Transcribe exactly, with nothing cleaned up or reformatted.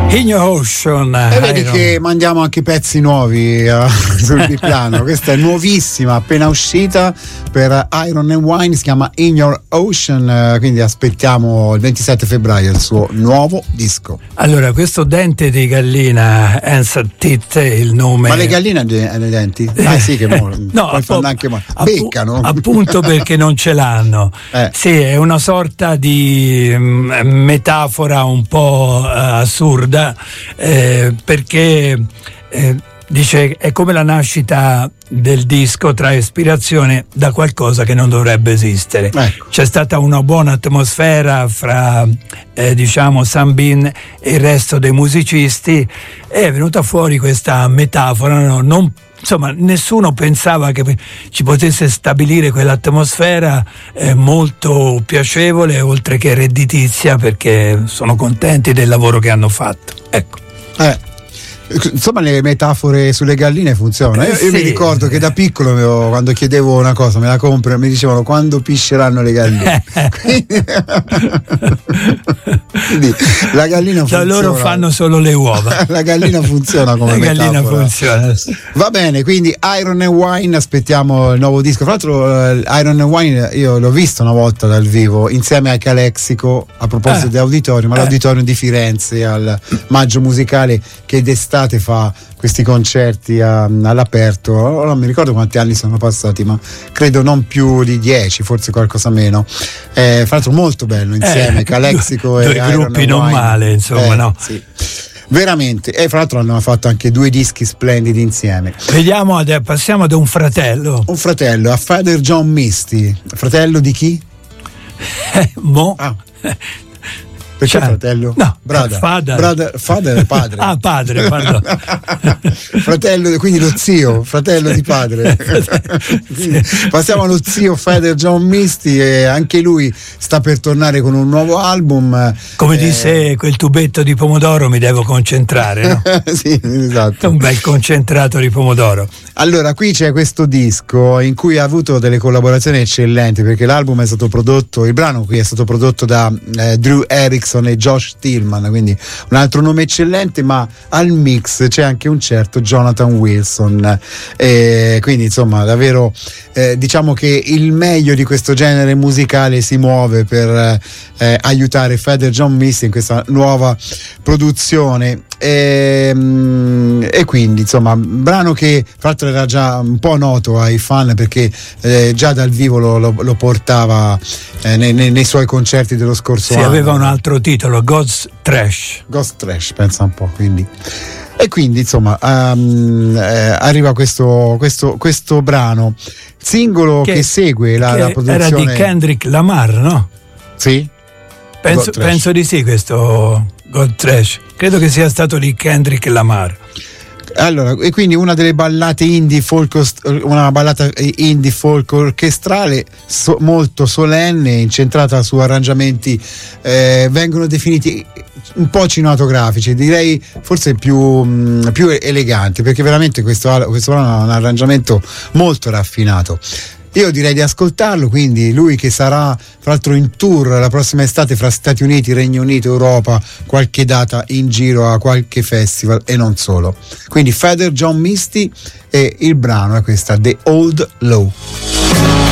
In Your Ocean. E vedi che mandiamo anche pezzi nuovi uh, sul biplano. Questa è nuovissima, appena uscita per Iron and Wine, si chiama In Your Ocean, uh, quindi aspettiamo il ventisette febbraio il suo nuovo disco. Allora, questo dente di gallina, Ansat Tit, il nome. Ma le galline hanno i denti? Ah sì, che mo- no, poi fanno anche male. Beccano. Appunto perché non ce l'hanno. Eh. Sì, è una sorta di um, metafora un po' uh, assurda, eh, perché eh, dice è come la nascita del disco trae ispirazione da qualcosa che non dovrebbe esistere. Ecco. C'è stata una buona atmosfera fra eh, diciamo Sam Bean e il resto dei musicisti e è venuta fuori questa metafora, no? Non, insomma, nessuno pensava che ci potesse stabilire quell'atmosfera eh, molto piacevole, oltre che redditizia, perché sono contenti del lavoro che hanno fatto. Ecco. Eh. Insomma, le metafore sulle galline funzionano. Io, io sì. mi ricordo che da piccolo, quando chiedevo una cosa, me la compro, mi dicevano quando pisceranno le galline. quindi, quindi la gallina funziona. Loro fanno solo le uova. La gallina funziona come la metafora. gallina funziona. Va bene, quindi Iron and Wine, aspettiamo il nuovo disco. Tra l'altro Iron and Wine io l'ho visto una volta dal vivo insieme a Calexico, a proposito eh. di auditorium, ma eh. l'auditorium di Firenze al Maggio Musicale, che d'estate fa questi concerti a, all'aperto. Non mi ricordo quanti anni sono passati, ma credo non più di dieci, forse qualcosa meno. Eh, fra l'altro molto bello insieme, eh, Calexico due, e due gruppi Iron non Wine. Male, insomma, eh, no? Sì. Veramente, e fra l'altro hanno fatto anche due dischi splendidi insieme. Vediamo, passiamo ad un fratello. Un fratello, a Father John Misty. Fratello di chi? Eh, mo. Ah. Perché cioè, fratello? No, Brother. Father. Brother, father è padre. Ah, padre, pardon. Fratello, quindi lo zio, fratello di padre. Quindi, passiamo allo zio Father John Misty, e anche lui sta per tornare con un nuovo album. Come eh... disse quel tubetto di pomodoro, mi devo concentrare, no? Sì, esatto. Un bel concentrato di pomodoro. Allora, qui c'è questo disco in cui ha avuto delle collaborazioni eccellenti, perché l'album è stato prodotto, il brano qui è stato prodotto da eh, Drew Erickson e Josh Tillman, quindi un altro nome eccellente, ma al mix c'è anche un certo Jonathan Wilson, e quindi insomma davvero eh, diciamo che il meglio di questo genere musicale si muove per eh, aiutare Father John Misty in questa nuova produzione. E, e quindi insomma brano che fra l'altro era già un po' noto ai fan, perché eh, già dal vivo lo, lo, lo portava eh, nei, nei, nei suoi concerti dello scorso sì, anno. Aveva un altro titolo, Ghost Trash. Ghost Trash, pensa un po', quindi. E quindi insomma um, eh, arriva questo, questo, questo brano singolo che, che segue la, che la produzione. Era di Kendrick Lamar, no? Sì. Penso, penso di sì, questo God Trash. Credo che sia stato di Kendrick Lamar. Allora, e quindi una delle ballate indie folk, una ballata indie folk orchestrale so, molto solenne, incentrata su arrangiamenti eh, vengono definiti un po' cinematografici, direi forse più, mh, più eleganti, perché veramente questo, questo ha un arrangiamento molto raffinato. Io direi di ascoltarlo, quindi lui che sarà tra l'altro in tour la prossima estate fra Stati Uniti, Regno Unito, Europa, qualche data in giro a qualche festival e non solo. Quindi Father John Misty, e il brano è questa, The Old Law.